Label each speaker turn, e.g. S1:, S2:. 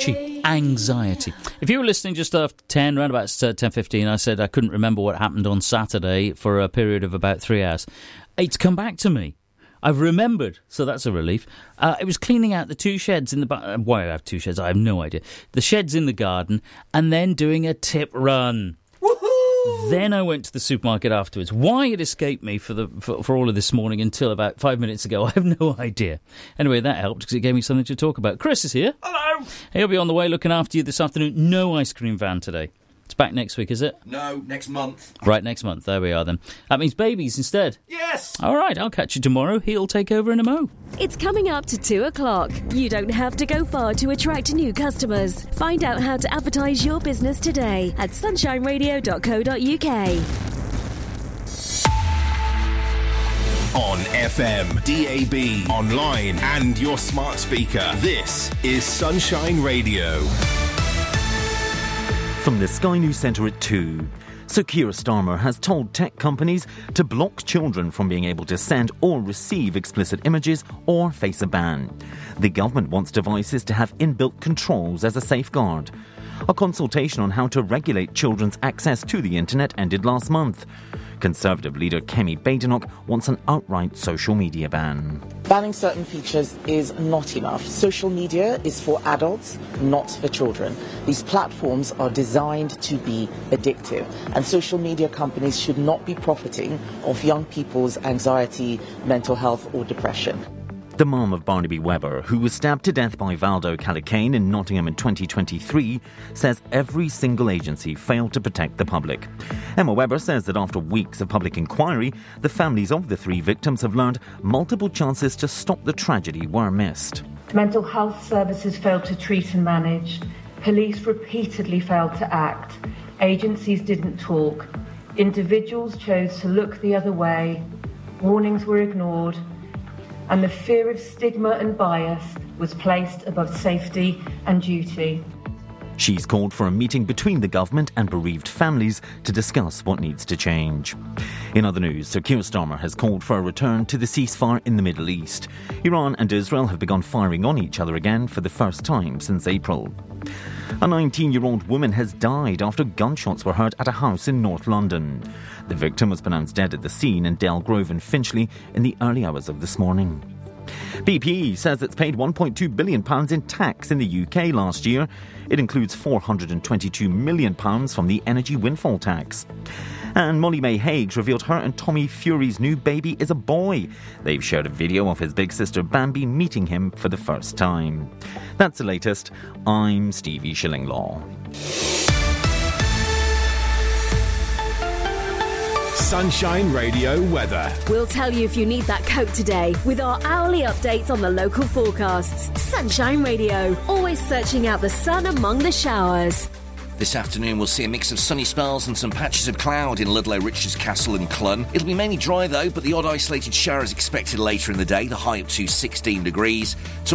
S1: Richie, anxiety. If you were listening just after 10, around about 10:15, I said I couldn't remember what happened on Saturday for a period of about 3 hours. It's come back to me. I've remembered, so that's a relief. It was cleaning out the two sheds in the... why I have two sheds, I have no idea. The sheds in the garden, and then doing a tip run. Woohoo! Then I went to the supermarket afterwards. Why it escaped me for all of this morning until about 5 minutes ago, I have no idea. Anyway, that helped because it gave me something to talk about. Chris is here.
S2: Hello!
S1: He'll be on the way looking after you this afternoon. No ice cream van today. It's back next week, is it?
S2: No, next month.
S1: Right, next month. There we are then. That means babies instead.
S2: Yes!
S1: All right, I'll catch you tomorrow. He'll take over in a mo.
S3: It's coming up to 2 o'clock. You don't have to go far to attract new customers. Find out how to advertise your business today at sunshineradio.co.uk.
S4: On FM, DAB, online and your smart speaker. This is Sunshine Radio.
S5: From the Sky News Centre at 2. Sir Keir Starmer has told tech companies to block children from being able to send or receive explicit images or face a ban. The government wants devices to have inbuilt controls as a safeguard. A consultation on how to regulate children's access to the internet ended last month. Conservative leader Kemi Badenoch wants an outright social media ban.
S6: Banning certain features is not enough. Social media is for adults, not for children. These platforms are designed to be addictive, and social media companies should not be profiting off young people's anxiety, mental health or depression.
S5: The mum of Barnaby Webber, who was stabbed to death by Valdo Callicane in Nottingham in 2023, says every single agency failed to protect the public. Emma Webber says that after weeks of public inquiry, the families of the three victims have learned multiple chances to stop the tragedy were missed.
S7: Mental health services failed to treat and manage. Police repeatedly failed to act. Agencies didn't talk. Individuals chose to look the other way. Warnings were ignored. And the fear of stigma and bias was placed above safety and duty.
S5: She's called for a meeting between the government and bereaved families to discuss what needs to change. In other news, Sir Keir Starmer has called for a return to the ceasefire in the Middle East. Iran and Israel have begun firing on each other again for the first time since April. A 19-year-old woman has died after gunshots were heard at a house in North London. The victim was pronounced dead at the scene in Dale Grove and Finchley in the early hours of this morning. BP says it's paid £1.2 billion in tax in the UK last year. It includes £422 million from the energy windfall tax. And Molly-Mae Hague revealed her and Tommy Fury's new baby is a boy. They've shared a video of his big sister Bambi meeting him for the first time. That's the latest. I'm Stevie Shillinglaw.
S4: Sunshine Radio weather.
S3: We'll tell you if you need that coat today with our hourly updates on the local forecasts. Sunshine Radio, always searching out the sun among the showers.
S2: This afternoon we'll see a mix of sunny spells and some patches of cloud in Ludlow, Richards Castle and Clun. It'll be mainly dry though, but the odd isolated shower is expected later in the day, the high up to 16 degrees.